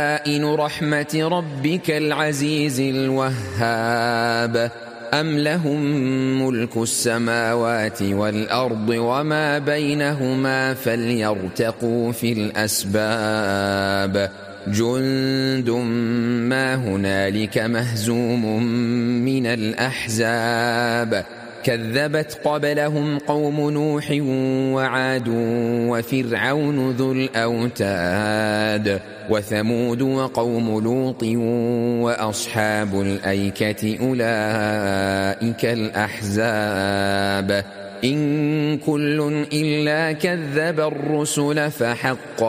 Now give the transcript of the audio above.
خزائن رحمة ربك العزيز الوهاب أم لهم ملك السماوات والأرض وما بينهما فليرتقوا في الأسباب جند ما هنالك مهزوم من الأحزاب كذبت قبلهم قوم نوح وعاد وفرعون ذو الأوتاد وثمود وقوم لوط وأصحاب الأيكة أولئك الأحزاب إن كل إلا كذب الرسل فحق